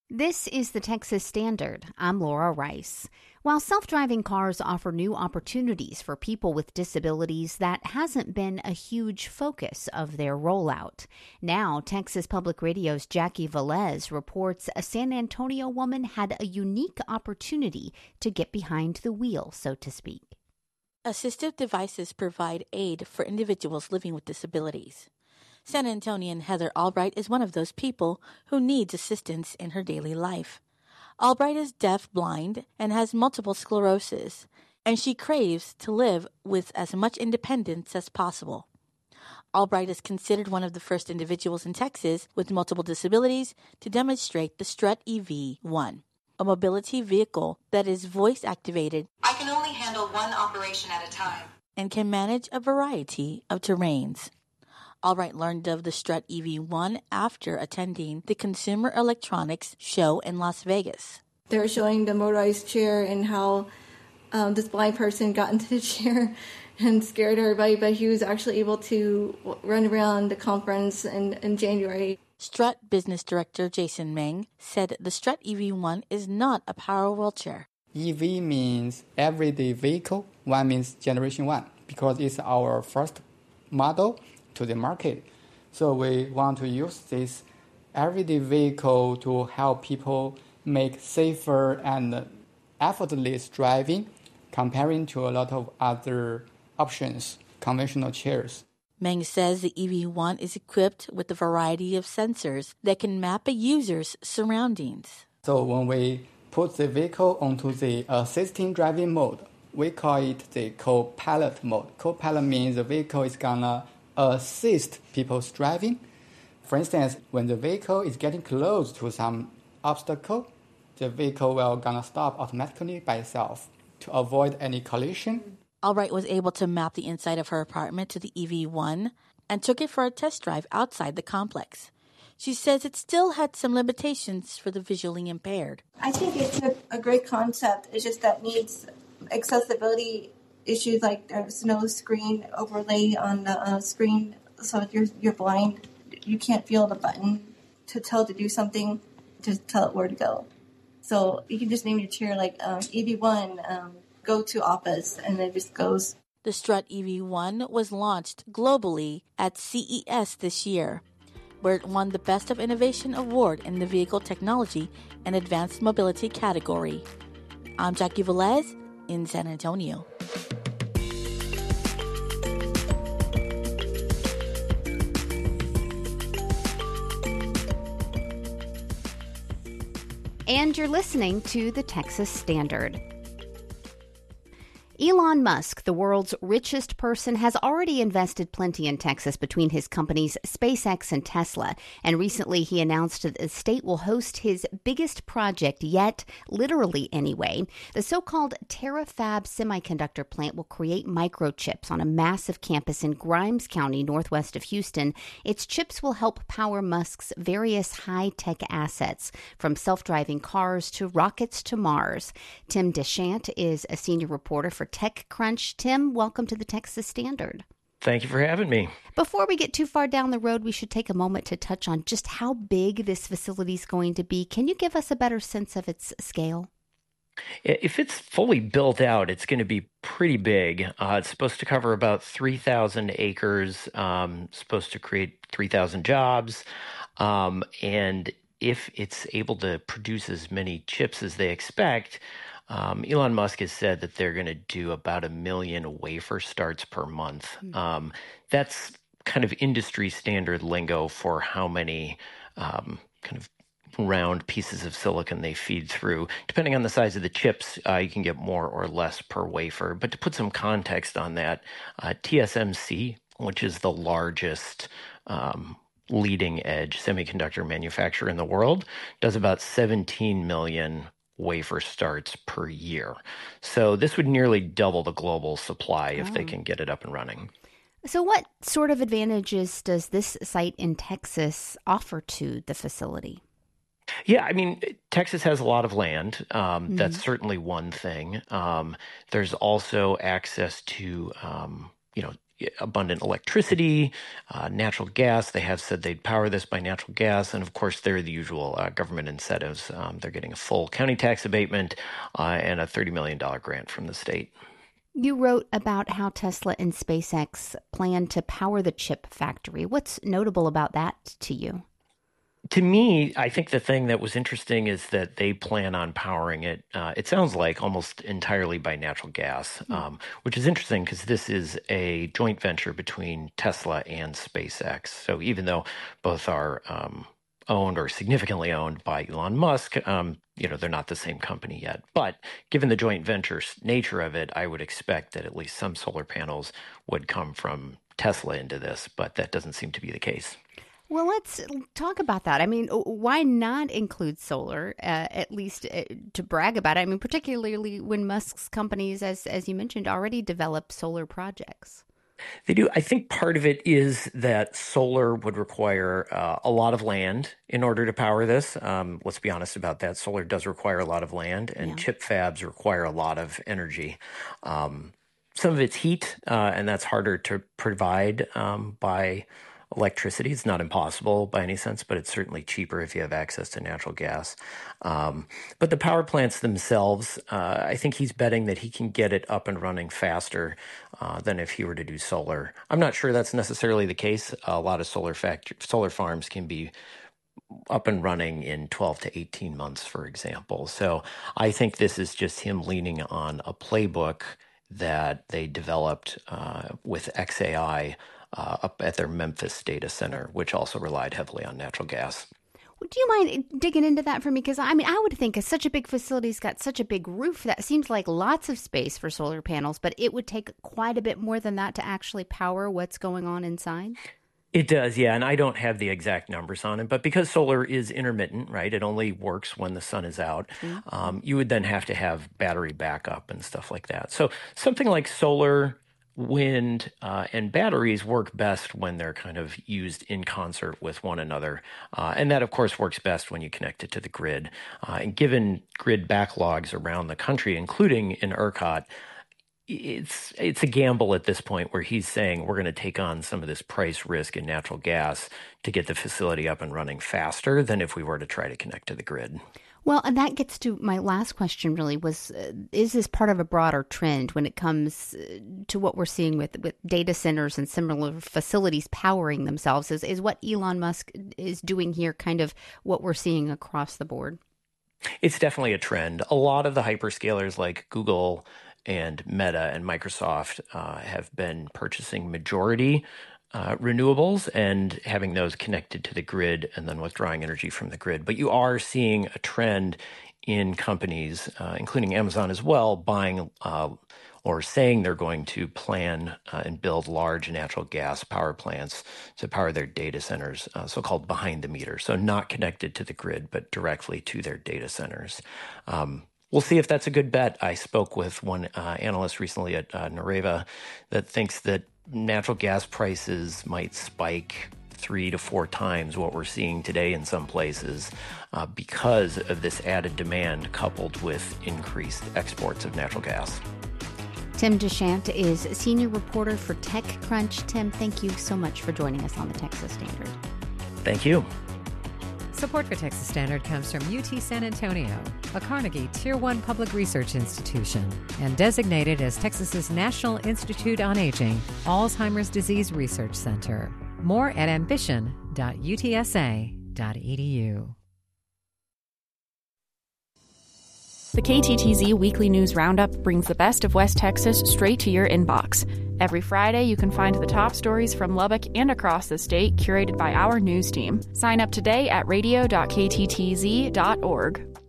This is the Texas Standard. I'm Laura Rice. While self-driving cars offer new opportunities for people with disabilities, that hasn't been a huge focus of their rollout. Now, Texas Public Radio's Jackie Velez reports a San Antonio woman had a unique opportunity to get behind the wheel, so to speak. Assistive devices provide aid for individuals living with disabilities. San Antonian Heather Albright is one of those people who needs assistance in her daily life. Albright is deaf-blind and has multiple sclerosis, and she craves to live with as much independence as possible. Albright is considered one of the first individuals in Texas with multiple disabilities to demonstrate the Strut EV-1, a mobility vehicle that is voice-activated. I can only handle one operation at a time and can manage a variety of terrains. Albright learned of the Strut EV-1 after attending the Consumer Electronics Show in Las Vegas. They were showing the motorized chair and how this blind person got into the chair and scared everybody, but he was actually able to run around the conference in January. Strut Business Director Jason Meng said the Strut EV-1 is not a power wheelchair. EV means everyday vehicle. One means generation one, because it's our first model to the market. So we want to use this everyday vehicle to help people make safer and effortless driving comparing to a lot of other options, conventional chairs. Meng says the EV-1 is equipped with a variety of sensors that can map a user's surroundings. So when we put the vehicle onto the assisting driving mode, we call it the co-pilot mode. Co-pilot means the vehicle is gonna assist people's driving. For instance, when the vehicle is getting close to some obstacle, the vehicle will gonna stop automatically by itself to avoid any collision. Albright was able to map the inside of her apartment to the EV-1 and took it for a test drive outside the complex. She says it still had some limitations for the visually impaired. I think it's a great concept. It's just that needs accessibility issues, like there's no screen overlay on the screen, so if you're blind, you can't feel the button to tell to do something, to tell it where to go. So you can just name your chair like EV-1, go to office, and it just goes. The Strut EV-1 was launched globally at CES this year, where it won the Best of Innovation Award in the Vehicle Technology and Advanced Mobility category. I'm Jackie Velez in San Antonio. And you're listening to the Texas Standard. Elon Musk, the world's richest person, has already invested plenty in Texas between his companies SpaceX and Tesla. And recently he announced that the state will host his biggest project yet, literally anyway. The so-called TerraFab semiconductor plant will create microchips on a massive campus in Grimes County, northwest of Houston. Its chips will help power Musk's various high-tech assets, from self-driving cars to rockets to Mars. Tim Deschamps is a senior reporter for TechCrunch. Tim, welcome to the Texas Standard. Thank you for having me. Before we get too far down the road, we should take a moment to touch on just how big this facility is going to be. Can you give us a better sense of its scale? If it's fully built out, it's going to be pretty big. It's supposed to cover about 3,000 acres, supposed to create 3,000 jobs. And if it's able to produce as many chips as they expect, Elon Musk has said that they're going to do about 1 million wafer starts per month. That's kind of industry standard lingo for how many kind of round pieces of silicon they feed through. Depending on the size of the chips, you can get more or less per wafer. But to put some context on that, TSMC, which is the largest leading edge semiconductor manufacturer in the world, does about 17 million wafer starts per year. So this would nearly double the global supply if they can get it up and running. So what sort of advantages does this site in Texas offer to the facility? Yeah, I mean, Texas has a lot of land. That's certainly one thing. There's also access to, abundant electricity, natural gas. They have said they'd power this by natural gas. And of course, there are the usual government incentives. They're getting a full county tax abatement and a $30 million grant from the state. You wrote about how Tesla and SpaceX plan to power the chip factory. What's notable about that to you? To me, I think the thing that was interesting is that they plan on powering it, it sounds like, almost entirely by natural gas, which is interesting because this is a joint venture between Tesla and SpaceX. So even though both are owned or significantly owned by Elon Musk, they're not the same company yet. But given the joint venture nature of it, I would expect that at least some solar panels would come from Tesla into this, but that doesn't seem to be the case. Well, let's talk about that. I mean, why not include solar, at least to brag about it? I mean, particularly when Musk's companies, as you mentioned, already develop solar projects. They do. I think part of it is that solar would require a lot of land in order to power this. Let's be honest about that. Solar does require a lot of land, and chip fabs require a lot of energy. Some of it's heat, and that's harder to provide by electricity. It's not impossible by any sense, but it's certainly cheaper if you have access to natural gas. But the power plants themselves, I think he's betting that he can get it up and running faster than if he were to do solar. I'm not sure that's necessarily the case. A lot of solar farms can be up and running in 12 to 18 months, for example. So I think this is just him leaning on a playbook that they developed with xAI up at their Memphis data center, which also relied heavily on natural gas. Do you mind digging into that for me? Because, I mean, I would think such a big facility's got such a big roof that seems like lots of space for solar panels, but it would take quite a bit more than that to actually power what's going on inside? It does, yeah, and I don't have the exact numbers on it, but because solar is intermittent, right, it only works when the sun is out, you would then have to have battery backup and stuff like that. So something like solar, wind, and batteries work best when they're kind of used in concert with one another. And that, of course, works best when you connect it to the grid. And given grid backlogs around the country, including in ERCOT, it's a gamble at this point where he's saying we're going to take on some of this price risk in natural gas to get the facility up and running faster than if we were to try to connect to the grid. Well, and that gets to my last question, really, was is this part of a broader trend when it comes to what we're seeing with data centers and similar facilities powering themselves? Is what Elon Musk is doing here kind of what we're seeing across the board? It's definitely a trend. A lot of the hyperscalers like Google and Meta and Microsoft have been purchasing majority renewables and having those connected to the grid and then withdrawing energy from the grid. But you are seeing a trend in companies, including Amazon as well, buying or saying they're going to plan and build large natural gas power plants to power their data centers, so-called behind the meter. So not connected to the grid, but directly to their data centers. We'll see if that's a good bet. I spoke with one analyst recently at Nareva that thinks that natural gas prices might spike 3 to 4 times what we're seeing today in some places because of this added demand coupled with increased exports of natural gas. Tim Dechant is senior reporter for TechCrunch. Tim, thank you so much for joining us on the Texas Standard. Thank you. Support for Texas Standard comes from UT San Antonio, a Carnegie Tier 1 public research institution, and designated as Texas's National Institute on Aging Alzheimer's Disease Research Center. More at ambition.utsa.edu. The KTTZ Weekly News Roundup brings the best of West Texas straight to your inbox. Every Friday, you can find the top stories from Lubbock and across the state curated by our news team. Sign up today at radio.kttz.org.